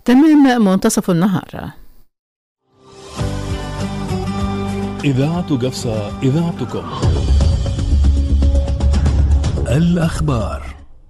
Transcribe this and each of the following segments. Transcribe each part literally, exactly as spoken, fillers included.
تمام منتصف النهار. إذاعة قفصة، إذاعتكم. الأخبار.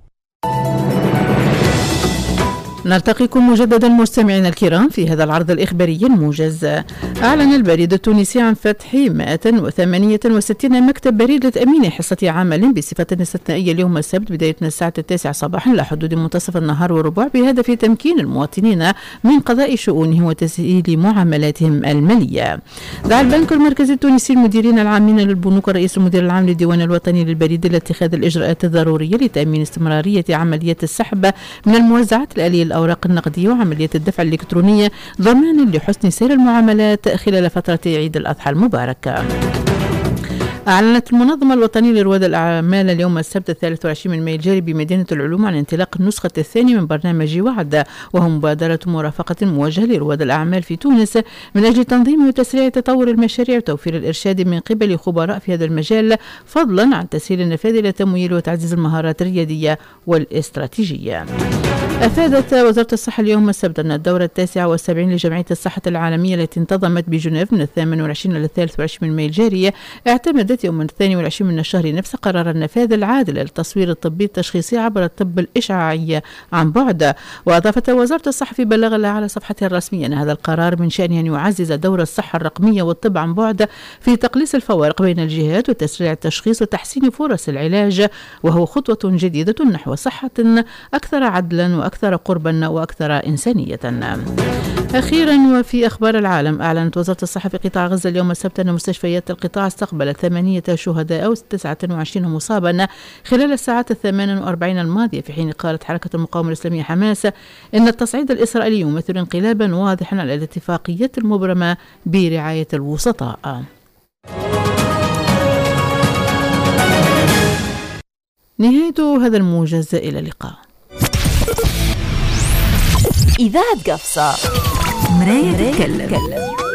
نلتقيكم مجددا مستمعينا الكرام في هذا العرض الإخباري الموجز. أعلن البريد التونسي عن فتح مئة وثمانية وستين مكتب بريد لتأمين حصة عمل بصفة استثنائية اليوم السبت بداية من الساعة التاسعة صباحا إلى حدود منتصف النهار وربع، بهدف تمكين المواطنين من قضاء شؤونهم وتسهيل معاملاتهم المالية. دعا البنك المركزي التونسي المديرين العامين للبنوك الرئيس المدير العام للديوان الوطني للبريد لاتخاذ الإجراءات الضرورية لتأمين استمرارية عملية السحب من الموزعات الآلية الأوراق النقدية وعملية الدفع الإلكترونية ضمانا لحسن سير المعاملات خلال فترة عيد الأضحى المبارك. أعلنت المنظمة الوطنية لرواد الأعمال اليوم السبت الثالث والعشرين من مايو الجاري بمدينة العلوم عن انطلاق النسخة الثانية من برنامج وعد، وهو مبادرة مرافقة موجهة لرواد الأعمال في تونس من أجل تنظيم وتسريع تطور المشاريع وتوفير الإرشاد من قبل خبراء في هذا المجال، فضلا عن تسهيل النفاذ إلى تمويل وتعزيز المهارات الريادية والاستراتيجية. أفادت وزارة الصحة اليوم السبت أن الدورة التاسعة والسبعين لجمعية الصحة العالمية التي انتظمت بجنيف من الثامن والعشرين إلى الثالث والعشرين من مايو الجاري اعتمدت يوم الثاني والعشرين من الشهر نفسه قرار النفاذ العادل للتصوير الطبي التشخيصي عبر الطب الإشعاعي عن بعد. وأضافت وزارة الصحة في بلاغ لها على صفحتها الرسمية أن هذا القرار من شأنه أن يعزز دور الصحة الرقمية والطب عن بعد في تقليص الفوارق بين الجهات وتسريع التشخيص وتحسين فرص العلاج، وهو خطوة جديدة نحو صحة أكثر عدلا وأكثر قربا وأكثر إنسانية. أخيرا وفي أخبار العالم، أعلنت وزارة الصحة في قطاع غزة اليوم السبت أن مستشفيات القطاع استقبلت ثمانية شهداء وتسعة وعشرين مصابا خلال الساعات الثمان وأربعين الماضية، في حين قالت حركة المقاومة الإسلامية حماس إن التصعيد الإسرائيلي يمثل انقلابا واضحا على الاتفاقيات المبرمة برعاية الوسطاء. نهاية هذا الموجز، إلى اللقاء. إذاعة قفصة، مراية تتكلم.